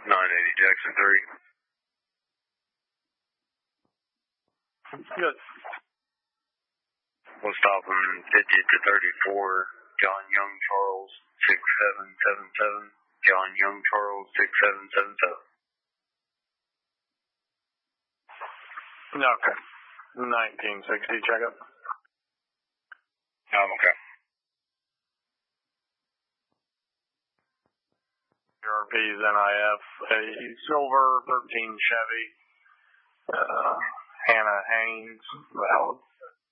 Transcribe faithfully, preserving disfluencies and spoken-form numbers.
nine eighty Jackson three. Good. We'll stop him fifty to thirty-four. John Young Charles six seven seven seven. John Young Charles six seven seven seven. Okay. nineteen sixty, check up. Um, okay. R P's N I F, a silver thirteen Chevy. Uh, Hannah Haynes, valid.